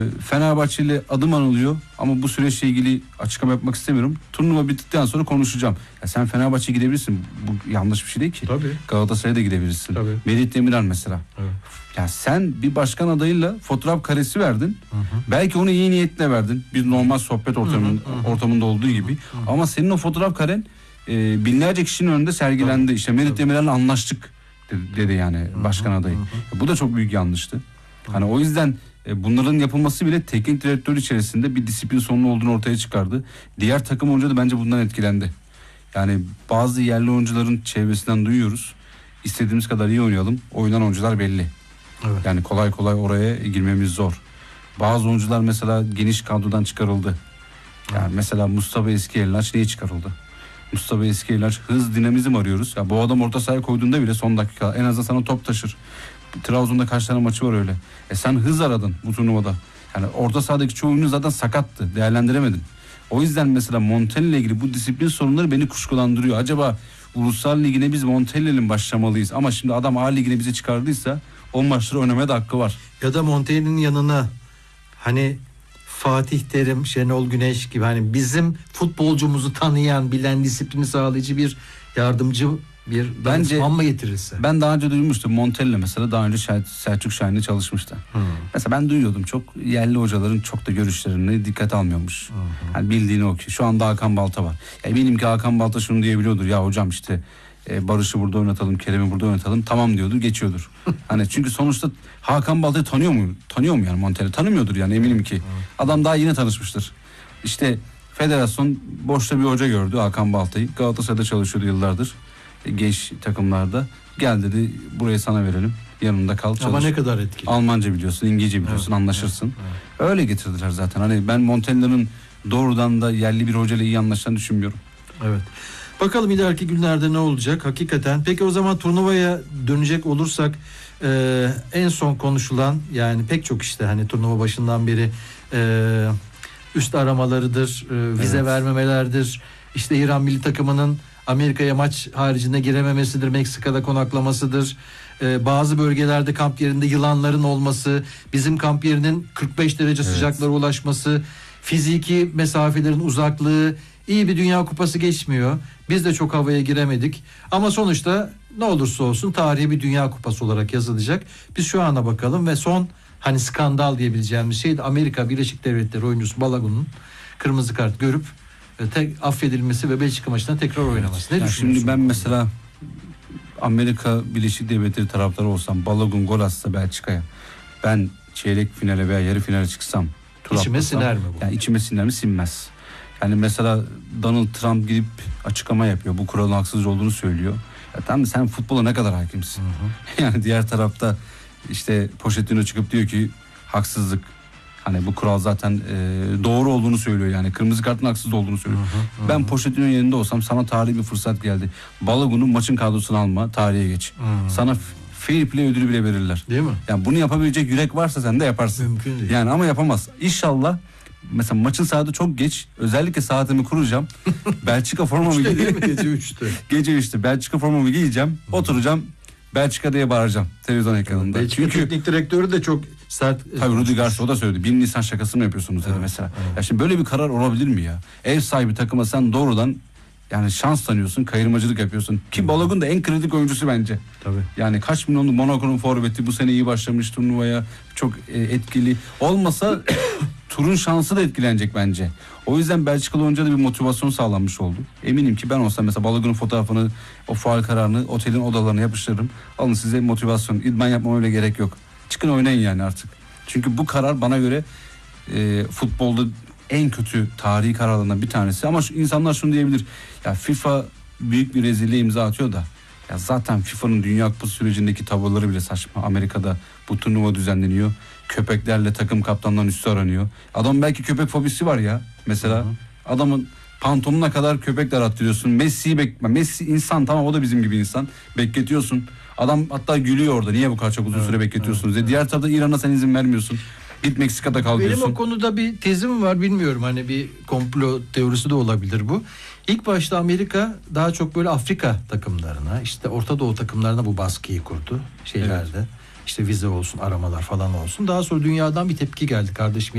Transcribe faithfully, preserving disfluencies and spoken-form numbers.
Fenerbahçe ile adım anılıyor ama bu süreçle ilgili açıklama yapmak istemiyorum. Turnuva bittikten sonra konuşacağım. Ya sen Fenerbahçe'ye gidebilirsin. Bu yanlış bir şey değil ki. Tabii. Galatasaray'a da gidebilirsin. Tabii. Melih Demiral mesela. Evet. Ya sen bir başkan adayıyla fotoğraf karesi verdin. Hı hı. Belki onu iyi niyetle verdin. Bir normal sohbet ortamında, Hı hı. ortamında olduğu gibi. Hı hı. Ama senin o fotoğraf karen e, binlerce kişinin önünde sergilendi. Tabii. İşte Melih Tabii. Demiral'le anlaştık dedi, dedi yani Hı hı. başkan adayı. Hı hı. Bu da çok büyük yanlıştı. Hani o yüzden e, bunların yapılması bile teknik direktör içerisinde bir disiplin sorunu olduğunu ortaya çıkardı. Diğer takım oyuncu da bence bundan etkilendi. Yani bazı yerli oyuncuların çevresinden duyuyoruz. İstediğimiz kadar iyi oynayalım. Oynayan oyuncular belli. Evet. Yani kolay kolay oraya girmemiz zor. Bazı oyuncular mesela geniş kadrodan çıkarıldı. Yani evet. Mesela Mustafa Eskiyelaç niye çıkarıldı? Mustafa Eskiyelaç hız dinamizm arıyoruz. Ya bu adam orta sahaya koyduğunda bile son dakika en azından sana top taşır. Trabzon'da kaç tane maçı var öyle. E sen hız aradın bu turnuvada. Yani orta sahadaki çoğu oyuncu zaten sakattı. Değerlendiremedin. O yüzden mesela Montella ile ilgili bu disiplin sorunları beni kuşkulandırıyor. Acaba Uluslar Ligi'ne biz Montella'nın başlamalıyız. Ama şimdi adam A Ligi'ne bizi çıkardıysa o maçları oynamaya da hakkı var. Ya da Montella'nın yanına hani Fatih Terim, Şenol Güneş gibi hani bizim futbolcumuzu tanıyan, bilen, disiplini sağlayıcı bir yardımcı bir danışman mı getirirse? Ben daha önce duymuştum. Montella mesela daha önce Selçuk Şahin'le çalışmıştı. Hmm. Mesela ben duyuyordum çok yerli hocaların çok da görüşlerini dikkate almıyormuş. Hmm. Yani bildiğini okuyor. Şu anda Hakan Balta var. Ya eminim ki Hakan Balta şunu diyebiliyordur. Ya hocam işte e, Barış'ı burada oynatalım, Kerem'i burada oynatalım. Tamam diyordur, geçiyordur. Hani çünkü sonuçta Hakan Balta'yı tanıyor mu? Tanıyor mu yani Montella? Tanımıyordur yani eminim ki. Hmm. Adam daha yeni tanışmıştır. İşte federasyon boşta bir hoca gördü Hakan Balta'yı. Galatasaray'da çalışıyordu yıllardır. Genç takımlarda. Gel dedi burayı sana verelim. Yanında kal çalış. Ama ne kadar etkili. Almanca biliyorsun, İngilizce biliyorsun, evet, anlaşırsın. Evet, evet. Öyle getirdiler zaten. Hani ben Montella'nın doğrudan da yerli bir hocayla iyi anlaşacağını düşünmüyorum. Evet. Bakalım ileriki günlerde ne olacak hakikaten. Peki o zaman turnuvaya dönecek olursak e, en son konuşulan yani pek çok işte hani turnuva başından beri e, üst aramalarıdır, e, vize evet. vermemelerdir. İşte İran milli takımının Amerika'ya maç haricinde girememesidir, Meksika'da konaklamasıdır. Ee, bazı bölgelerde kamp yerinde yılanların olması, bizim kamp yerinin kırk beş derece evet. sıcaklara ulaşması, fiziki mesafelerin uzaklığı, iyi bir Dünya Kupası geçmiyor. Biz de çok havaya giremedik. Ama sonuçta ne olursa olsun tarihi bir Dünya Kupası olarak yazılacak. Biz şu ana bakalım ve son hani skandal diyebileceğimiz şey de Amerika Birleşik Devletleri oyuncusu Balogun'un kırmızı kart görüp tek affedilmesi ve Belçika maçından tekrar oynaması. Ne yani düşünüyorsun? Şimdi ben mesela Amerika Birleşik Devletleri taraftarı olsam, Balogun gol atsa Belçika'ya, ben çeyrek finale veya yarı finale çıksam, İçime atlasam, siner mi bu? Yani içime siner mi? Sinmez. Yani mesela Donald Trump gidip açıklama yapıyor. Bu kuralın haksız olduğunu söylüyor. Ya tamam, sen futbola ne kadar hakimsin? Hı hı. Yani diğer tarafta işte Pochettino çıkıp diyor ki haksızlık. Hani bu kural zaten e, doğru olduğunu söylüyor yani. Kırmızı kartın haksız olduğunu söylüyor. Hı hı, ben Pochettino'nun yerinde olsam sana tarihi bir fırsat geldi. Balogun'un maçın kadrosunu alma, tarihe geç. Hı. Sana fair play ödülü bile verirler. Değil mi? Yani bunu yapabilecek yürek varsa sen de yaparsın. Mümkün değil. Yani ama yapamaz. İnşallah mesela maçın saati çok geç. Özellikle saatimi kuracağım. Belçika formamı giyeceğim. Gece üçte. Gece üçte Belçika formamı giyeceğim. Hı. Oturacağım. Belçika diye bağıracağım televizyon ekranında. Belçika Çünkü teknik direktörü de çok sert. Tabii Rudi Garcia o da söyledi. bir Nisan şakası mı yapıyorsunuz dedi evet, mesela. Evet. Ya şimdi böyle bir karar olabilir mi ya? Ev sahibi takıma sen doğrudan yani şans tanıyorsun, kayırmacılık yapıyorsun. Ki Balogun da en kritik oyuncusu bence. Tabii. Yani kaç milyonlu Monaco'nun forveti, bu sene iyi başlamış turnuvaya, çok e, etkili. Olmasa turun şansı da etkilenecek bence. O yüzden Belçikalı oyuncuya da bir motivasyon sağlanmış oldu. Eminim ki ben olsam mesela Balogun'un fotoğrafını, o faul kararını otelin odalarına yapıştırırım. Alın size motivasyon. İdman yapmama öyle gerek yok. Çıkın oynayın yani artık. Çünkü bu karar bana göre e, futbolda en kötü tarihi kararlarından bir tanesi. Ama şu, insanlar şunu diyebilir. Ya FIFA büyük bir rezilliğe imza atıyor da. Ya zaten FIFA'nın Dünya Kupası sürecindeki tavırları bile saçma. Amerika'da bu turnuva düzenleniyor. Köpeklerle takım kaptanlarının üstü aranıyor. Adam belki köpek fobisi var ya. Mesela hı hı. Adamın pantolonuna kadar köpekler attırıyorsun. Messi'yi bekle. Messi insan, tamam, o da bizim gibi insan. Bekletiyorsun. Adam hatta gülüyor orada. Niye bu kadar çok uzun evet, süre bekletiyorsunuz evet, diye. Evet. Diğer tarafta İran'a sen izin vermiyorsun. Git Meksika'da kal diyorsun. Benim o konuda bir tezim var, bilmiyorum. Hani bir komplo teorisi de olabilir bu. İlk başta Amerika daha çok böyle Afrika takımlarına, işte Orta Doğu takımlarına bu baskıyı kurdu. Şeylerde. Evet. İşte vize olsun, aramalar falan olsun. Daha sonra dünyadan bir tepki geldi kardeşim.